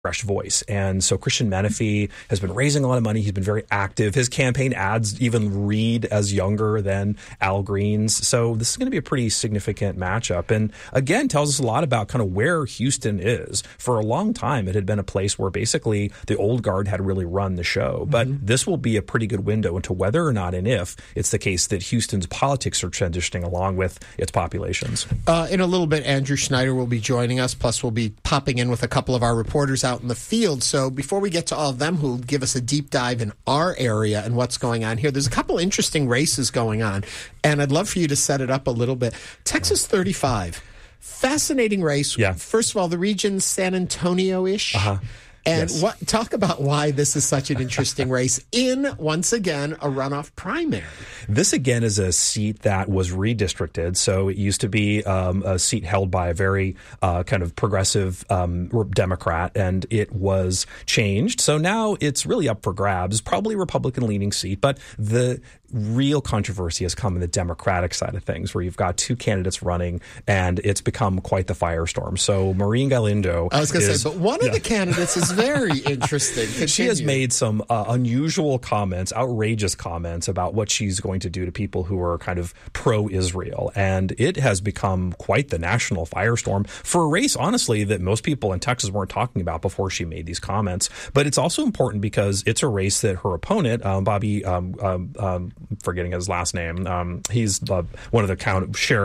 fresh voice. And so Christian Menefee has been raising a lot of money. He's been very active. His campaign ads even read as younger than Al Green's. So this is going to be a pretty significant matchup. And again, tells us a lot about kind of where Houston is. For a long time, it had been a place where basically the old guard had really run the show. But this will be a pretty good window into whether or not and if it's the case that Houston's politics are transitioning along with its populations. In a little bit, Andrew Schneider will be joining us. Plus, we'll be popping in with a couple of our reporters out in the field. So before we get to all of them who'll give us a deep dive in our area and what's going on here, there's a couple interesting races going on, and I'd love for you to set it up a little bit. Texas 35, fascinating race. Yeah. First of all, the region San Antonio-ish. And Yes. talk about why this is such an interesting race in, once again, a runoff primary. This, again, is a seat that was redistricted. So it used to be a seat held by a very kind of progressive Democrat, and it was changed. So now it's really up for grabs, probably a Republican-leaning seat. But the real controversy has come in the Democratic side of things, where you've got two candidates running, and it's become quite the firestorm. So Maureen Galindo, I was going to say, but one of the candidates is very interesting. Continue. She has made some unusual comments, outrageous comments about what she's going to do to people who are kind of pro-Israel. And it has become quite the national firestorm for a race, honestly, that most people in Texas weren't talking about before she made these comments. But it's also important because it's a race that her opponent, Bobby, forgetting his last name, he's one of the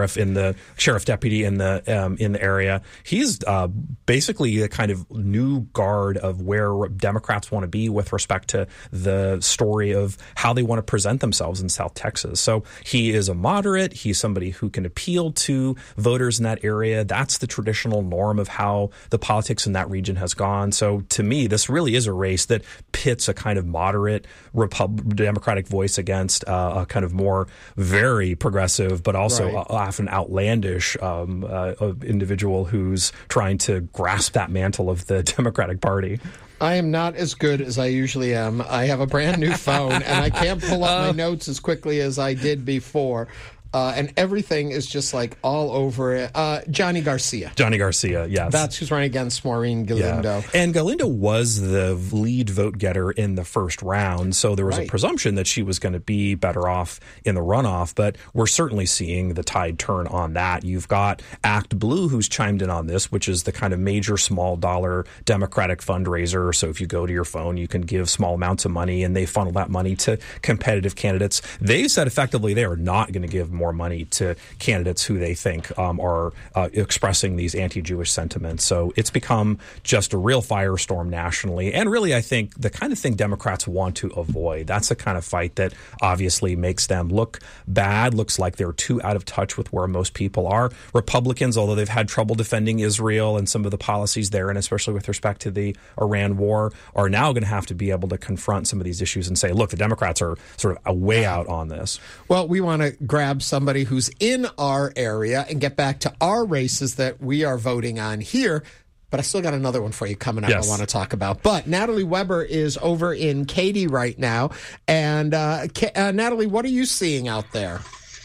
sheriff deputy in the area. He's basically a kind of new guard of where Democrats want to be with respect to the story of how they want to present themselves in South Texas. So he is a moderate. He's somebody who can appeal to voters in that area. That's the traditional norm of how the politics in that region has gone. So to me, this really is a race that pits a kind of moderate Democratic voice against a kind of more very progressive, but also often outlandish individual who's trying to grasp that mantle of the Democratic Party. I am not as good as I usually am. I have a brand new phone, and I can't pull up my notes as quickly as I did before. And everything is just like all over it. Johnny Garcia, yes. That's who's running against Maureen Galindo. Yeah. And Galindo was the lead vote getter in the first round, so there was a presumption that she was going to be better off in the runoff, but we're certainly seeing the tide turn on that. You've got Act Blue, who's chimed in on this, which is the kind of major small dollar Democratic fundraiser. So if you go to your phone, you can give small amounts of money, and they funnel that money to competitive candidates. They said effectively they are not going to give more money to candidates who they think are expressing these anti-Jewish sentiments. So it's become just a real firestorm nationally. And really, I think the kind of thing Democrats want to avoid. That's the kind of fight that obviously makes them look bad, looks like they're too out of touch with where most people are. Republicans, although they've had trouble defending Israel and some of the policies there, and especially with respect to the Iran war, are now going to have to be able to confront some of these issues and say, look, the Democrats are sort of way out on this. Well, we want to grab somebody who's in our area and get back to our races that we are voting on here. But I still got another one for you coming up I want to talk about. But Natalie Weber is over in Katy right now. And Natalie, what are you seeing out there?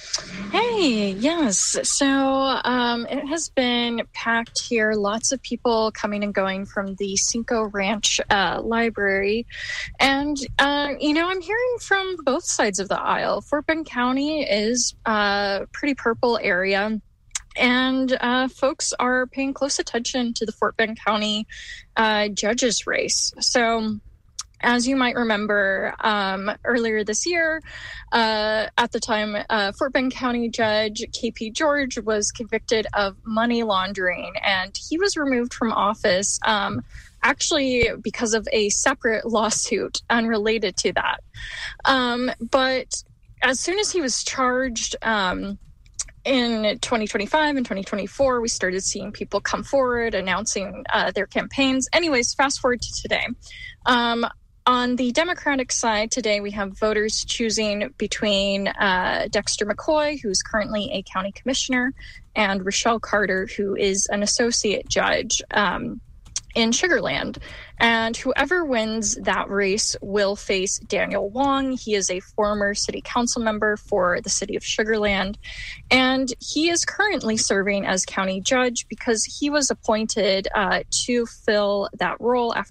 Hey, yes. So it has been packed here. Lots of people coming and going from the Cinco Ranch library. And, I'm hearing from both sides of the aisle. Fort Bend County is a pretty purple area. And folks are paying close attention to the Fort Bend County judges race. So as you might remember, earlier this year, at the time, Fort Bend County Judge K.P. George was convicted of money laundering, and he was removed from office actually because of a separate lawsuit unrelated to that. But as soon as he was charged in 2025 and 2024, we started seeing people come forward announcing their campaigns. Anyways, fast forward to today. On the Democratic side today, we have voters choosing between Dexter McCoy, who's currently a county commissioner, and Rochelle Carter, who is an associate judge. in Sugar Land. And whoever wins that race will face Daniel Wong. He is a former city council member for the city of Sugar Land. And he is currently serving as county judge because he was appointed to fill that role after